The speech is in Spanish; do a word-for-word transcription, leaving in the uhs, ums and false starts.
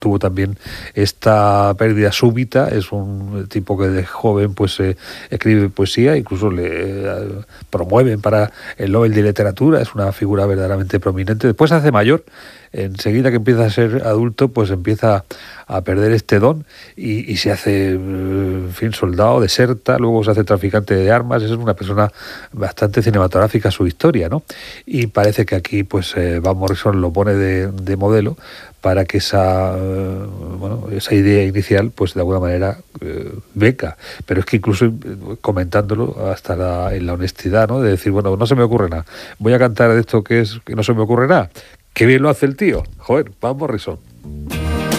tuvo también esta pérdida súbita. Es un tipo que de joven pues eh, escribe poesía, incluso le eh, promueven para el Nobel de Literatura, es una figura verdaderamente prominente. Después se hace mayor, enseguida que empieza a ser adulto, pues empieza a perder este don y, y se hace, en fin, soldado, deserta, luego se hace traficante de armas. Es una persona bastante cinematográfica su historia, ¿no? Y parece que aquí pues eh, Van Morrison lo pone de, de modelo para que esa, eh, bueno, esa idea inicial, pues de alguna manera eh, venga. Pero es que incluso eh, comentándolo hasta la, en la honestidad, ¿no? De decir, bueno, no se me ocurre nada. Voy a cantar de esto que es que no se me ocurre nada. Qué bien lo hace el tío. Joder, Van Morrison.